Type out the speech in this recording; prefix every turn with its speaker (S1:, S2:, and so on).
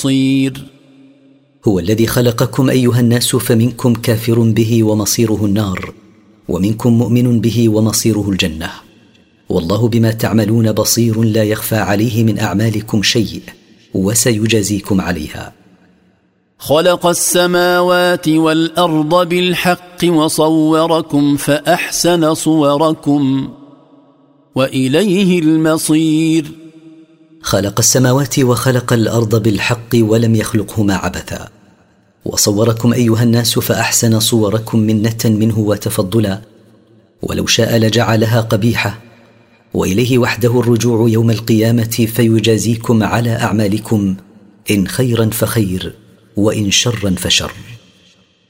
S1: بصير.
S2: هو الذي خلقكم أيها الناس، فمنكم كافر به ومصيره النار، ومنكم مؤمن به ومصيره الجنة. والله بما تعملون بصير، لا يخفى عليه من أعمالكم شيء، وسيجازيكم عليها.
S1: خلق السماوات والأرض بالحق وصوركم فأحسن صوركم وإليه المصير.
S2: خلق السماوات وخلق الأرض بالحق ولم يخلقهما عبثا، وصوركم أيها الناس فأحسن صوركم منة منه وتفضلا، ولو شاء لجعلها قبيحة. وإليه وحده الرجوع يوم القيامة، فيجازيكم على أعمالكم، إن خيرا فخير، وإن شرا فشر.